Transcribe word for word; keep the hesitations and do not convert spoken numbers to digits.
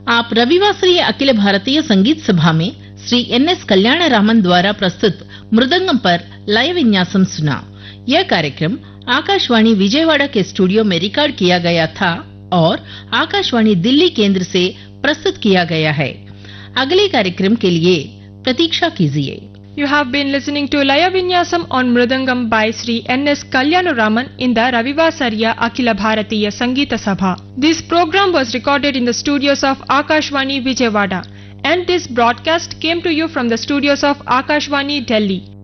आप रविवासरीय अखिल भारतीय संगीत सभा में श्री एन एस कल्याण रामन द्वारा प्रस्तुत मृदंगम पर लय विन्यासम सुना। यह कार्यक्रम आकाशवाणी विजयवाड़ा के स्टूडियो में रिकॉर्ड किया गया था और आकाशवाणी दिल्ली केंद्र से प्रस्तुत किया गया है। अगले कार्यक्रम के लिए प्रतीक्षा कीजिए। You have been listening to Laya Vinyasam on Mridangam by Sri N S Kalyanaraman in the Ravivasariya Akhila Bharatiya Sangeeta Sabha. This program was recorded in the studios of Akashvani Vijayawada, and this broadcast came to you from the studios of Akashvani Delhi.